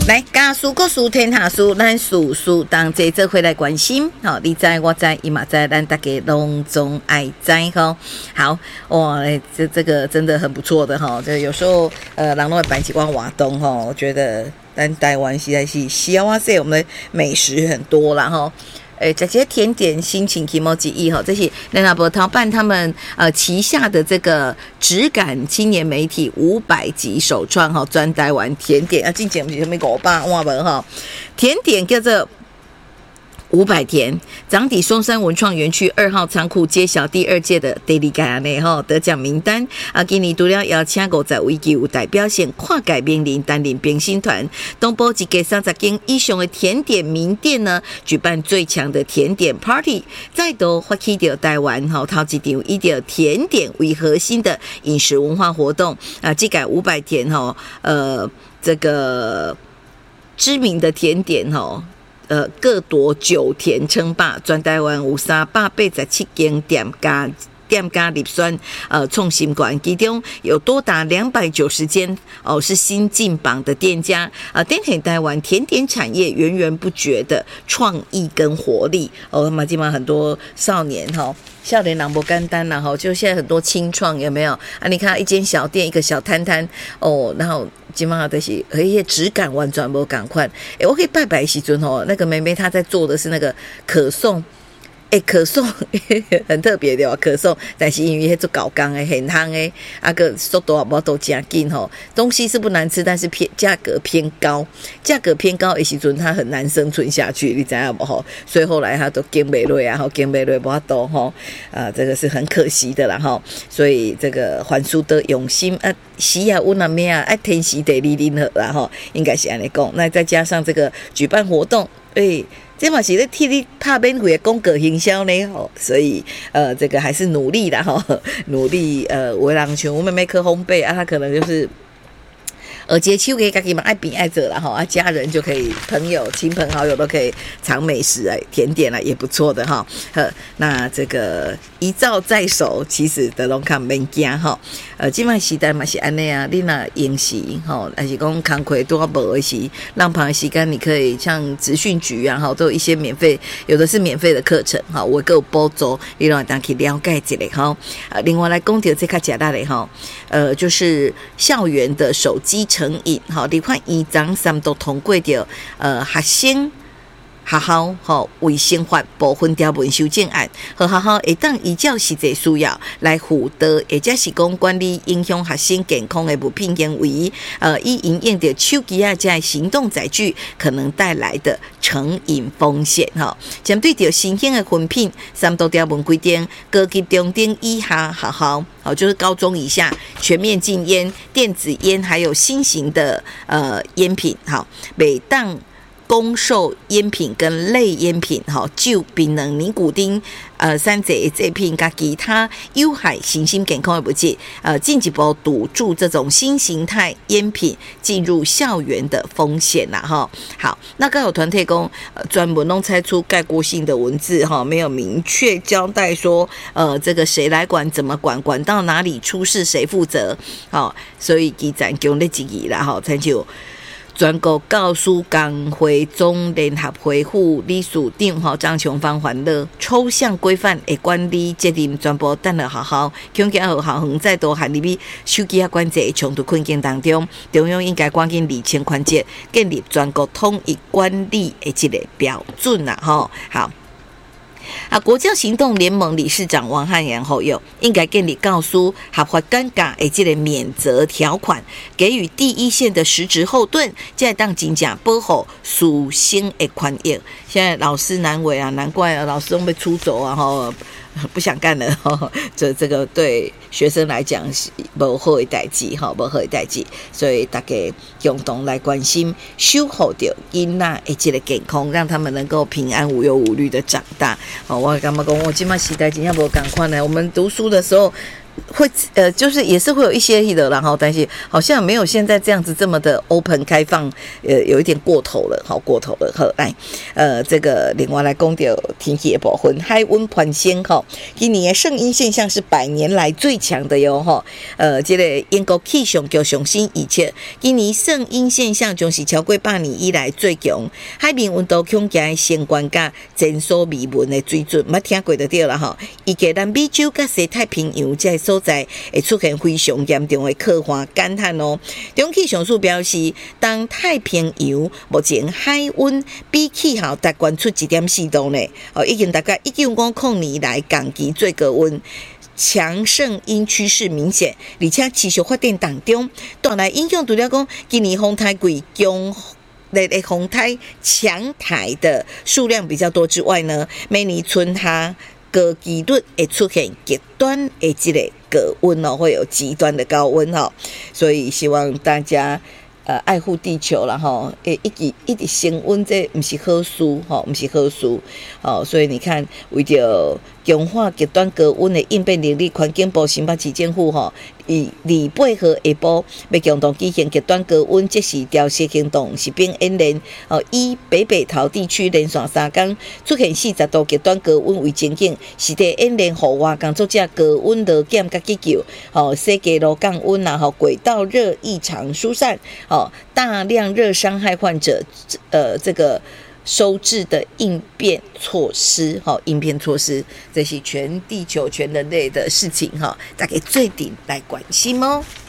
来，家事国事天下事，咱事事当这做回来关心。好，你知我知，伊嘛知，咱大家拢总爱知吼。好，哇，这个真的很不错的哈。这有时候人拢会摆几光活动哈，我觉得咱台湾实在是幸せ，我们的美食很多啦哈。这些甜点心情 kimoji 意哈，这是联合报桃办他们旗下的这个质感青年媒体500集首创哈，专台湾甜点啊，进前不是什么500万文哈，甜点叫做500甜，长底松山文创园区2号仓库揭晓第2届的 Daily 奖得奖名单啊！今年除了邀请50位具有代表性跨界名人担任评审团，东部一个30间以上的甜点名店呢，举办最强的甜点 Party， 再度发起到台湾头一场以甜点为核心的饮食文化活动啊！这个500甜这个知名的甜点各夺9甜称霸，全台湾有387间店家入选创新馆，其中有多达290间是新进榜的店家展现台湾甜点产业源源不绝的创意跟活力基本上很多少年少年人不简单啦就现在很多清创有没有啊？你看一间小店一个小摊摊然后基本上就是和一些质感完全不赶快我可以拜拜时阵那个妹妹她在做的是那个可颂可颂很特别的可颂，但是因为那做高纲的很夯的个速度也没都真紧东西是不难吃，但是价格偏高的时阵它很难生存下去，你知道不所以后来它都经不落经不落没多这个是很可惜的啦所以这个还书的用心时也有那么天时地利人和啦应该是这样讲。那再加上这个举办活动这嘛是在替你拍免费的广告行销呢所以这个还是努力啦努力有的人像我妹妹去烘焙他可能就是节手给自己嘛爱饼爱做啦家人就可以朋友亲朋好友都可以尝美食甜点也不错的那这个一照在手，其实都拢看免惊现在时代嘛是安尼你若用时还是讲工课都无的时，让旁的时间你可以像职训局都有一些免费，有的是免费的课程我还有补助，你让大家去了解一下另外来讲到这较简单的就是校园的手机成瘾你看院长3都通过的学校卫生法部分条文修正案，和学校会当依照实际需要来辅导，或者是讲管理影响学生健康的物品行为，以因应着手机这些行动载具可能带来的成瘾风险针对着新兴的分品，3都条文规定，高级中等以下学校就是高中以下全面禁烟、电子烟，还有新型的烟品每当供售烟品跟类烟品酒、槟榔、尼古丁三者这品跟其他有害身心健康的物质进一步堵住这种新形态烟品进入校园的风险啦好，那刚有团体讲专门弄猜出概括性的文字没有明确交代说这个谁来管，怎么管到哪里出事谁负责所以基层用这几个啦参照全国教师工会总联合会副理事长张琼芳欢乐抽象规范的管理责任全部等了学校，恐惊学校再度陷入手机管制的冲突困境当中，中央应该赶紧厘清关键，建立全国统一管理的这个标准好。国教行动联盟理事长王汉阳应该建立告诉合法尴尬的这个免责条款，给予第一线的实质后盾，才当真正保护师生的权益。现在老师难为难怪老师都被出走不想干了这个对学生来讲是不好的代志不好的代志，所以大家共同来关心守护着囡仔的这个健康，让他们能够平安无忧无虑的长大我感觉讲我现在时代真的没同款我们读书的时候会就是也是会有一些的，然后但是好像没有现在这样子这么的 open 开放，有一点过头了，好过头了。好，来，这个另外来讲到天气的部分，海温盘升哈，今年的圣婴现象是100年来最强的哟哈。这个英国气象局上新预测，今年圣婴现象将是超过100年以来最强，海面温度恐惊相关甲前所未闻的水准，捌听过就对了哈。以及南美洲甲西太平洋这所在会出现非常严重的可汗干旱哦。中气象署表示，当太平洋目前海温比气候大关出1.4度呢，已经大概1950年以来降期最高温。强圣婴趋势明显，而且持续发展当中，带来影响除了讲今年风台贵强。风台强台的数量比较多之外呢，每年春夏各季率会出现极端的这个高温哦，会有极端的高温哦，所以希望大家爱护地球啦吼，一直升温这不是好事吼，不是好事哦，所以你看为着强化极端高温的应变能力，环境部新北市政府吼，以28号下晡要共同举行极端高温即时调试行动实兵演练哦，以北投地区连续3天出现40度极端高温为情景，实地演练户外工作者高温落检甲急救，哦，世界路降温啦，吼，轨道热异常疏散，哦，大量热伤害患者，这个。收治的应变措施，应变措施，这是全地球、全人类的事情，大家最顶来关心哦。